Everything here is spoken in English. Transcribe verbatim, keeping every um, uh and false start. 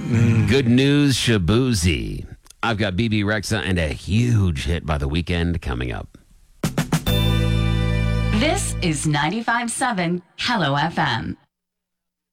Good news, Shabuzi. I've got B B Rexa and a huge hit by The Weeknd coming up. This is ninety-five point seven Hello F M.